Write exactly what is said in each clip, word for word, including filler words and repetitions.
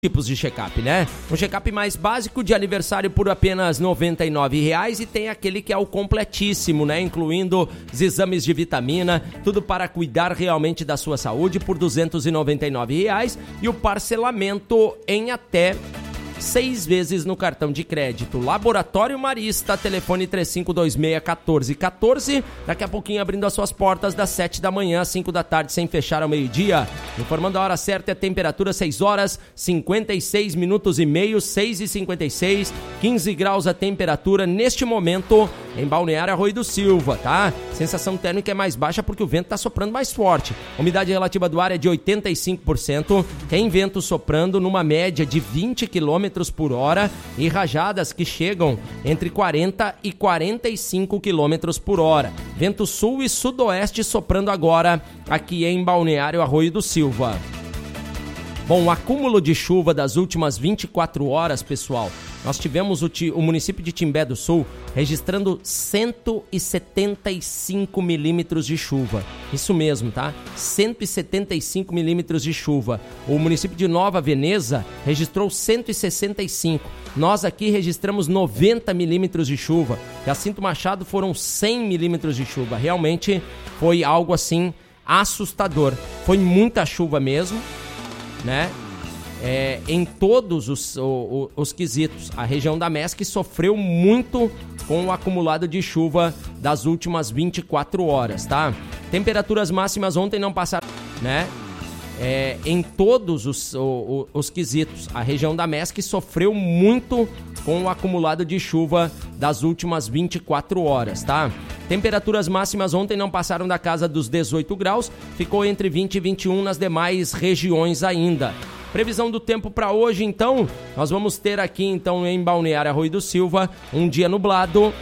tipos de check-up, né? Um check-up mais básico de aniversário por apenas noventa e nove reais e tem aquele que é o completíssimo, né? Incluindo os exames de vitamina, tudo para cuidar realmente da sua saúde por duzentos e noventa e nove reais e o parcelamento em até seis vezes no cartão de crédito. Laboratório Marista, telefone três cinco dois seis, um quatro um quatro. Daqui a pouquinho abrindo as suas portas das sete da manhã às cinco da tarde, sem fechar ao meio-dia. Informando a hora certa, é temperatura seis horas, cinquenta e seis minutos e meio, seis e cinquenta e seis, quinze graus a temperatura neste momento em Balneário Arroio do Silva, tá? Sensação térmica é mais baixa porque o vento tá soprando mais forte. Umidade relativa do ar é de oitenta e cinco por cento. Tem vento soprando numa média de vinte quilômetros por hora e rajadas que chegam entre quarenta e quarenta e cinco quilômetros por hora. Vento sul e sudoeste soprando agora aqui em Balneário Arroio do Silva. Bom, o acúmulo de chuva das últimas vinte e quatro horas, pessoal, nós tivemos o, o município de Timbé do Sul registrando cento e setenta e cinco milímetros de chuva. Isso mesmo, tá? cento e setenta e cinco milímetros de chuva. O município de Nova Veneza registrou cento e sessenta e cinco. Nós aqui registramos noventa milímetros de chuva. Jacinto Machado foram cem milímetros de chuva. Realmente foi algo assim assustador. Foi muita chuva mesmo, né? É, em todos os, os, os quesitos. A região da M E S C sofreu muito com o acumulado de chuva das últimas vinte e quatro horas, tá? Temperaturas máximas ontem não passaram, né? É, em todos os, os, os quesitos. A região da M E S C sofreu muito com o acumulado de chuva das últimas vinte e quatro horas, tá? Temperaturas máximas ontem não passaram da casa dos dezoito graus, ficou entre vinte e vinte e um nas demais regiões ainda. Previsão do tempo para hoje, então, nós vamos ter aqui, então, em Balneário Arroio do Silva, um dia nublado,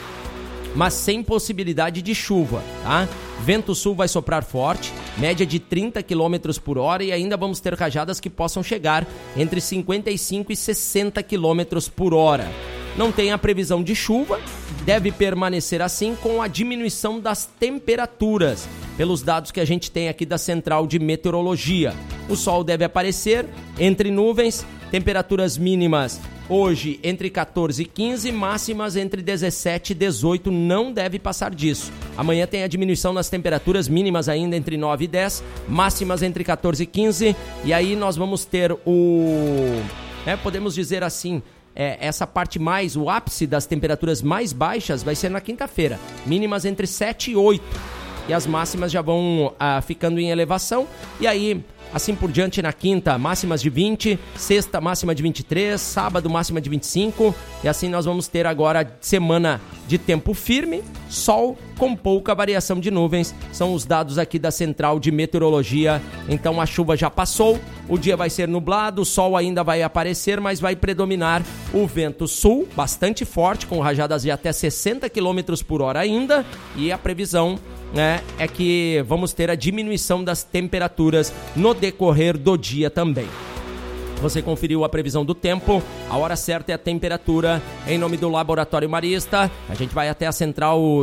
mas sem possibilidade de chuva, tá? Vento sul vai soprar forte, média de trinta quilômetros por hora e ainda vamos ter rajadas que possam chegar entre cinquenta e cinco e sessenta quilômetros por hora. Não tem a previsão de chuva, deve permanecer assim com a diminuição das temperaturas, pelos dados que a gente tem aqui da Central de Meteorologia. O sol deve aparecer entre nuvens, temperaturas mínimas hoje entre catorze e quinze, máximas entre dezessete e dezoito, não deve passar disso. Amanhã tem a diminuição nas temperaturas mínimas ainda entre nove e dez, máximas entre catorze e quinze, e aí nós vamos ter o... É, podemos dizer assim... É, essa parte mais, o ápice das temperaturas mais baixas vai ser na quinta-feira, mínimas entre sete e oito, e as máximas já vão ah, ficando em elevação, e aí assim por diante na quinta, máximas de vinte, sexta máxima de vinte e três, sábado máxima de vinte e cinco, e assim nós vamos ter agora semana de tempo firme, sol com pouca variação de nuvens, são os dados aqui da Central de Meteorologia. Então a chuva já passou, o dia vai ser nublado, o sol ainda vai aparecer, mas vai predominar o vento sul, bastante forte, com rajadas de até sessenta quilômetros por hora ainda, e a previsão, né, é que vamos ter a diminuição das temperaturas no decorrer do dia também. Você conferiu a previsão do tempo, a hora certa é a temperatura. Em nome do Laboratório Marista, a gente vai até a Central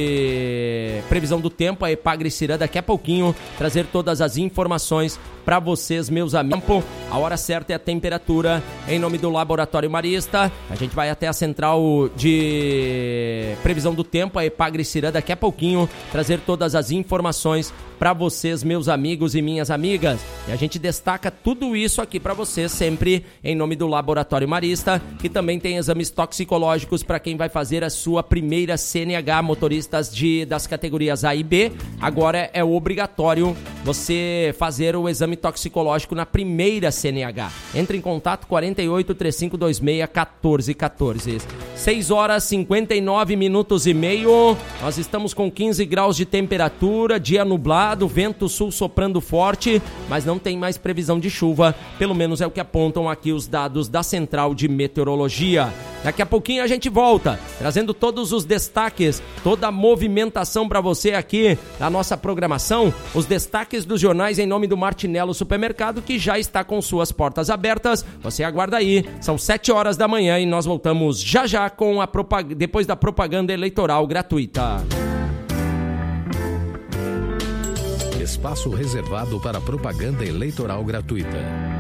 de Previsão do Tempo, a Epagre-Cirã, daqui a pouquinho, trazer todas as informações para vocês, meus amigos. A hora certa é a temperatura. Em nome do Laboratório Marista, a gente vai até a Central de Previsão do Tempo, a Epagre-Cirã, daqui a pouquinho, trazer todas as informações para vocês, meus amigos e minhas amigas. E a gente destaca tudo isso aqui para vocês sempre em nome do Laboratório Marista, que também tem exames toxicológicos para quem vai fazer a sua primeira C N H, motoristas de, das categorias A e B. Agora é obrigatório você fazer o exame toxicológico na primeira C N H. Entre em contato quarenta e oito, três cinco dois seis, um quatro um quatro. seis horas, cinquenta e nove minutos e meio. Nós estamos com quinze graus de temperatura, dia nublado, vento sul soprando forte, mas não tem mais previsão de chuva, pelo menos é o que apontam aqui os dados da Central de Meteorologia. Daqui a pouquinho a gente volta, trazendo todos os destaques, toda a movimentação para você aqui da nossa programação, os destaques dos jornais em nome do Martinello Supermercado, que já está com suas portas abertas. Você aguarda aí, são sete horas da manhã e nós voltamos já já com a propag... depois da propaganda eleitoral gratuita. Espaço reservado para propaganda eleitoral gratuita.